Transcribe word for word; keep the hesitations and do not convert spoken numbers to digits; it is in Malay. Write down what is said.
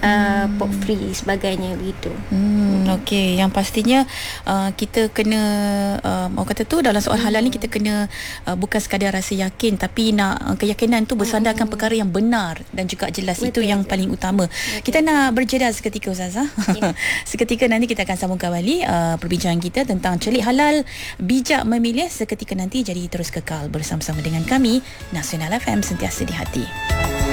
uh, pork free sebagainya begitu. Hmm, okey, yang pastinya uh, kita kena uh, orang kata tu dalam soal halal ni kita kena uh, bukan sekadar rasa yakin, tapi nak uh, keyakinan tu bersandarkan hmm. perkara yang benar dan juga jelas. Betul, itu yang betul. paling utama. Betul. Kita nak berjeda seketika Ustazah. Ya. Seketika nanti kita akan sambung kembali uh, perbincangan kita tentang celik halal, bijak memilih seketika nanti. Jadi terus kekal bersama-sama dengan kami Nasional F M, sentiasa di hati.